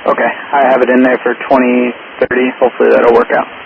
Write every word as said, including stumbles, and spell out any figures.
Okay, I have it in there for twenty thirty. Hopefully that'll work out.